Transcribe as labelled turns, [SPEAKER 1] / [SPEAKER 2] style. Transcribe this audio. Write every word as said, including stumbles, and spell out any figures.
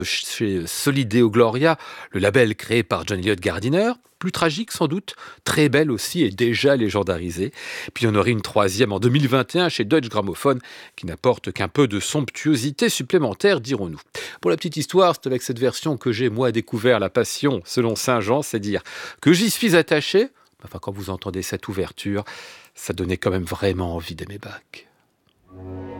[SPEAKER 1] Chez Solideo Gloria, le label créé par John Elliott Gardiner, plus tragique sans doute, très belle aussi et déjà légendarisée. Puis on aurait une troisième en deux mille vingt et un chez Deutsche Grammophon qui n'apporte qu'un peu de somptuosité supplémentaire, dirons-nous. Pour la petite histoire, c'est avec cette version que j'ai moi découvert la passion selon Saint Jean, c'est dire que j'y suis attaché. Enfin, quand vous entendez cette ouverture, ça donnait quand même vraiment envie d'aimer Bach.